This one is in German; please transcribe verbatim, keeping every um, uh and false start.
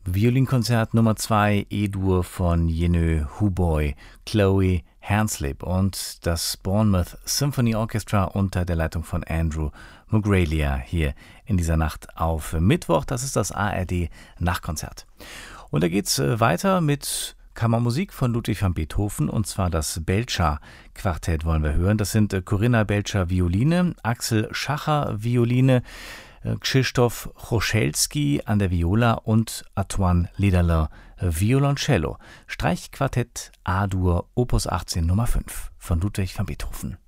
Violinkonzert Nummer zwei E-Dur von Jenő Huboly, Chloe Hanslip und das Bournemouth Symphony Orchestra unter der Leitung von Andrew Mugraglia hier in dieser Nacht auf Mittwoch. Das ist das A R D Nachtkonzert. Und da geht's weiter mit Kammermusik von Ludwig van Beethoven, und zwar das Belcher-Quartett wollen wir hören. Das sind Corinna Belcher Violine, Axel Schacher Violine, Krzysztof Choszalski an der Viola und Antoine Lederle Violoncello. Streichquartett A-Dur Opus achtzehn Nummer fünf von Ludwig van Beethoven.